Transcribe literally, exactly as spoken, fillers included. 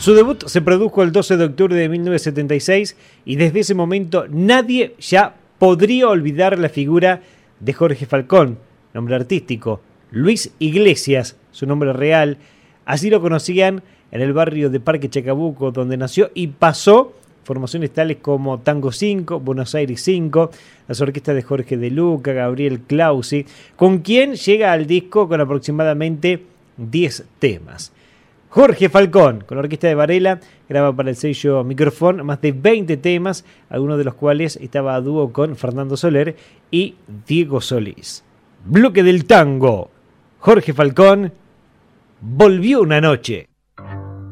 Su debut se produjo el doce de octubre de mil novecientos setenta y seis y desde ese momento nadie ya podría olvidar la figura de Jorge Falcón, nombre artístico, Luis Iglesias, su nombre real. Así lo conocían en el barrio de Parque Chacabuco, donde nació y pasó formaciones tales como Tango cinco, Buenos Aires cinco, las orquestas de Jorge De Luca, Gabriel Clausi, con quien llega al disco con aproximadamente diez temas. Jorge Falcón, con la orquesta de Varela, graba para el sello Microfón más de veinte temas, algunos de los cuales estaba a dúo con Fernando Soler y Diego Solís. Bloque del tango. Jorge Falcón, Volvió una noche.